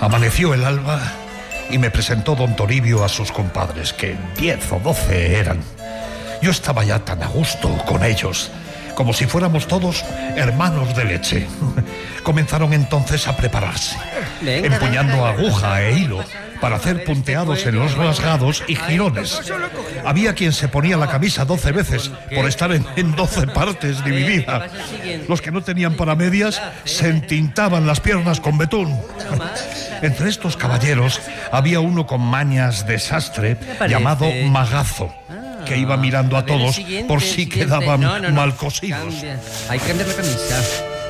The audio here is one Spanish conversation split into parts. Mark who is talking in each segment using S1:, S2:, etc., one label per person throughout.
S1: Amaneció el alba y me presentó don Toribio a sus compadres, que 10 o 12 eran. Yo estaba ya tan a gusto con ellos, como si fuéramos todos hermanos de leche. Comenzaron entonces a prepararse, empuñando aguja e hilo para hacer punteados en los rasgados y jirones. Había quien se ponía la camisa 12 veces por estar en 12 partes dividida. Los que no tenían para medias se entintaban las piernas con betún. Entre estos caballeros había uno con mañas de sastre llamado Magazo, que iba mirando a todos por si quedaban mal cosidos.
S2: Hay que cambiar la camisa.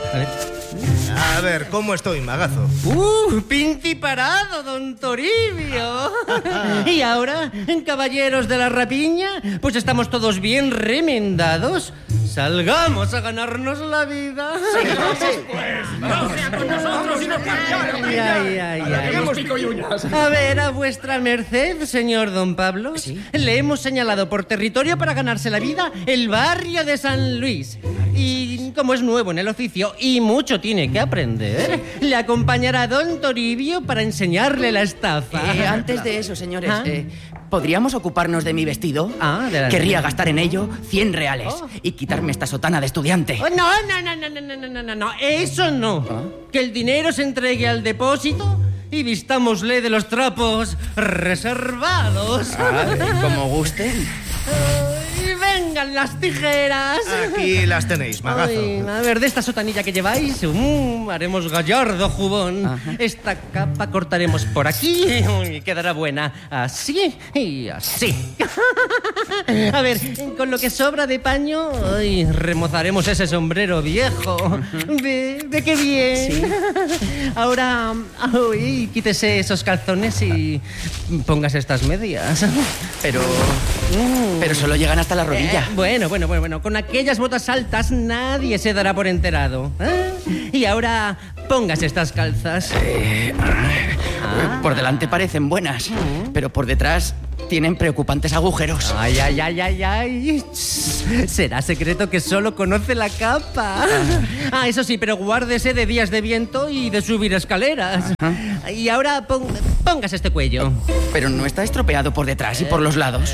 S3: A ver, ¿cómo estoy, Magazo?
S2: Pintiparado, don Toribio. Y ahora, caballeros de la rapiña, pues estamos todos bien remendados. Salgamos a ganarnos la vida.
S4: No sea con nosotros y nos cambiaron. Pico y uñas.
S2: A ver, a vuestra merced, señor don Pablo. ¿Sí? Le hemos señalado por territorio para ganarse la vida el barrio de San Luis. Y como es nuevo en el oficio y mucho tiene que aprender, le acompañará don Toribio para enseñarle la estafa.
S5: Antes de eso, señores, ¿podríamos ocuparnos de mi vestido?
S2: Adelante.
S5: Querría gastar en ello 100 reales y quitarme esta sotana de estudiante.
S2: No, eso no. Que el dinero se entregue al depósito y vistámosle de los trapos reservados.
S5: Como gusten.
S2: ¡Vengan las tijeras!
S3: Aquí las tenéis, Magazo.
S2: Ay, a ver, de esta sotanilla que lleváis, haremos gallardo jubón. Ajá. Esta capa cortaremos por aquí y quedará buena. Así y así. A ver, con lo que sobra de paño, remozaremos ese sombrero viejo. ¿Ve qué bien? Sí. Ahora, quítese esos calzones y póngase estas medias.
S5: Pero solo llegan hasta la rodilla.
S2: Bueno. Con aquellas botas altas nadie se dará por enterado. Y ahora póngase estas calzas.
S5: Por delante parecen buenas, pero por detrás tienen preocupantes agujeros.
S2: Ay. Será secreto que solo conoce la capa. Eso sí, pero guárdese de días de viento y de subir escaleras. Y ahora póngase este cuello.
S5: Pero no está estropeado por detrás y por los lados.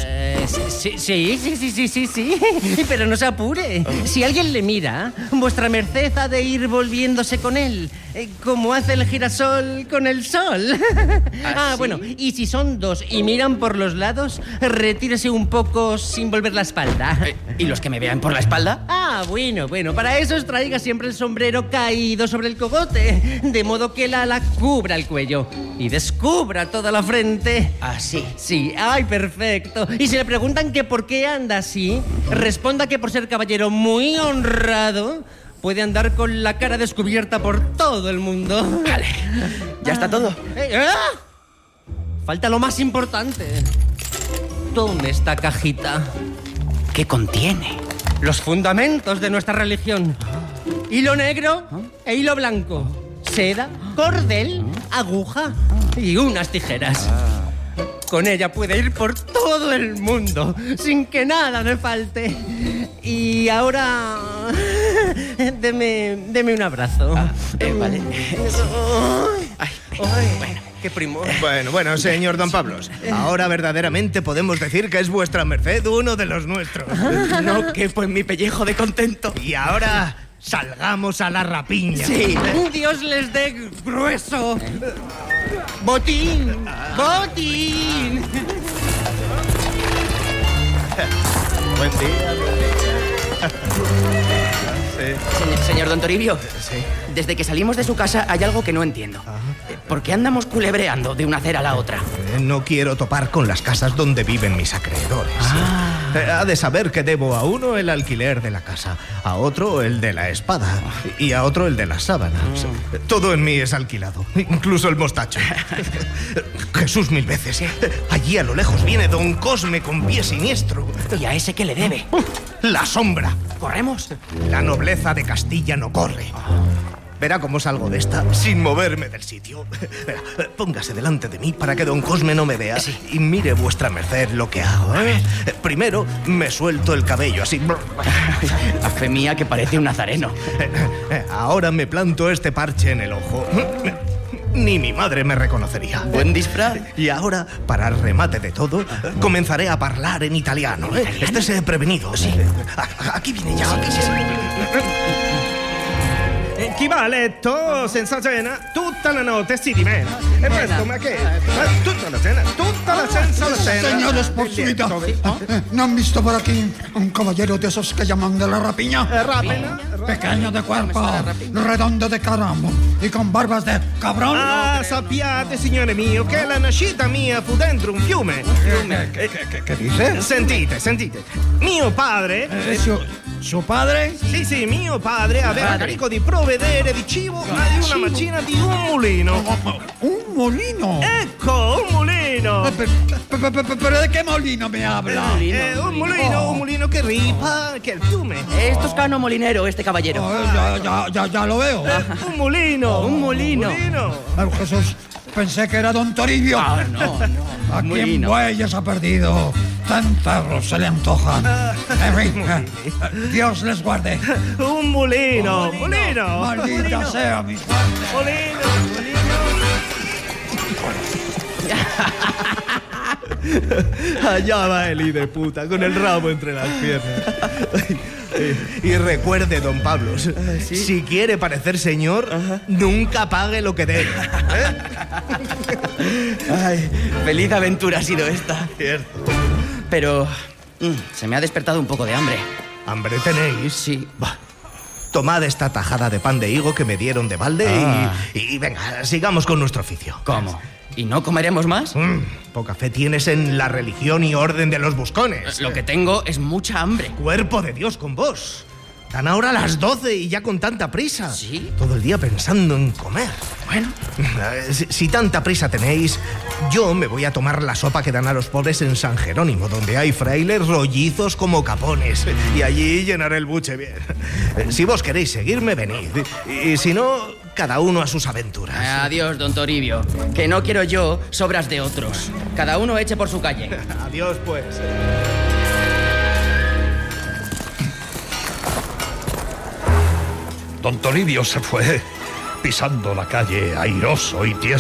S2: Sí. Pero no se apure. Si alguien le mira, vuestra merced ha de ir volviéndose con él, como hace el girasol con el sol. Bueno, y si son dos y miran por los lados, retírese un poco sin volver la espalda.
S5: ¿Y los que me vean por la espalda?
S2: Bueno, para eso traiga siempre el sombrero caído sobre el cogote, de modo que el ala cubra el cuello y descubra toda la frente.
S5: ¿Así?
S2: Sí, perfecto. Y si le preguntan que por qué anda así, responda que por ser caballero muy honrado puede andar con la cara descubierta por todo el mundo.
S5: Vale, ya está todo.
S2: Falta lo más importante. Tome esta cajita.
S5: ¿Qué contiene?
S2: Los fundamentos de nuestra religión. Hilo negro e hilo blanco. Seda, cordel, aguja y unas tijeras. Con ella puede ir por todo el mundo, sin que nada me falte. Y ahora... Deme un abrazo.
S5: Vale.
S2: Bueno, qué primo.
S3: Bueno, señor don Pablos. Ahora verdaderamente podemos decir que es vuestra merced uno de los nuestros.
S5: No quepo en mi pellejo de contento.
S3: Y ahora... salgamos a la rapiña.
S2: Sí. Dios les dé grueso. ¡Botín!
S3: Buen día.
S5: Señor don Toribio,
S3: Sí.
S5: Desde que salimos de su casa hay algo que no entiendo. ¿Por qué andamos culebreando de una acera a la otra?
S3: No quiero topar con las casas donde viven mis acreedores. Ha de saber que debo a uno el alquiler de la casa, a otro el de la espada y a otro el de las sábanas. Todo en mí es alquilado, incluso el mostacho. Jesús mil veces. Allí a lo lejos viene don Cosme con pie siniestro.
S5: ¿Y a ese qué le debe?
S3: La sombra.
S5: ¿Corremos?
S3: La nobleza de Castilla no corre. Verá cómo salgo de esta sin moverme del sitio. Verá, póngase delante de mí para que don Cosme no me vea.
S5: Sí.
S3: Y mire vuestra merced lo que hago. Primero me suelto el cabello así.
S5: A fe mía que parece un nazareno.
S3: Ahora me planto este parche en el ojo. ni mi madre me reconocería.
S5: Buen disfraz.
S3: Y ahora, para el remate de todo, comenzaré a hablar en italiano. Estése prevenido.
S5: Sí.
S3: Aquí viene ya.
S6: Chi va a letto senza cena tutta la notte si dimena. E questo, ma che? Tutta la cena senza la cena.
S7: Señores, por su vida. ¿No han visto por aquí un caballero de esos que llaman de la rapiña?
S6: Rapina?
S7: Pequeño de cuerpo, redondo de caramba y con barbas de cabrón.
S6: Ah, sappiate, signore mio, che la nascita mia fu dentro un fiume.
S7: ¿Qué dice?
S6: Sentite. Mio padre...
S7: ¿Su padre?
S6: Sì, mio padre aveva carico di provvedere di cibo a una macina di un mulino.
S7: ¿Un molino?
S6: Ecco, un mulino!
S7: ¿Pero de qué molino me habla?
S6: Un mulino che ripa, che è il fiume.
S5: Es toscano molinero este caballero.
S7: Ya lo veo.
S6: Un mulino!
S7: Jesús, pensé que era don Toribio.
S5: No.
S7: ¿A quién
S5: Molino.
S7: bueyes ha perdido? Tantos se le antojan. En fin, Dios les guarde.
S6: Un mulino!
S7: Maldita sea mi suerte.
S3: Allá va el hijo de puta, con el rabo entre las piernas. Y recuerde, don Pablo, si quiere parecer señor, nunca pague lo que debe.
S5: Ay, feliz aventura ha sido esta.
S3: Cierto.
S5: Pero se me ha despertado un poco de hambre.
S3: ¿Hambre tenéis?
S5: Sí.
S3: Bah, tomad esta tajada de pan de higo que me dieron de balde y venga, sigamos con nuestro oficio.
S5: ¿Cómo? ¿Y no comeremos más?
S3: Poca fe tienes en la religión y orden de los buscones.
S5: Lo que tengo es mucha hambre.
S3: Cuerpo de Dios con vos. Dan ahora las 12 y ya con tanta prisa.
S5: ¿Sí?
S3: Todo el día pensando en comer.
S5: Bueno.
S3: Si tanta prisa tenéis, yo me voy a tomar la sopa que dan a los pobres en San Jerónimo, donde hay frailes rollizos como capones. Y allí llenaré el buche bien. Si vos queréis seguirme, venid. Y si no, cada uno a sus aventuras.
S5: Adiós, don Toribio. Que no quiero yo sobras de otros. Cada uno eche por su calle.
S3: Adiós, pues.
S1: Don Toribio se fue pisando la calle airoso y tieso.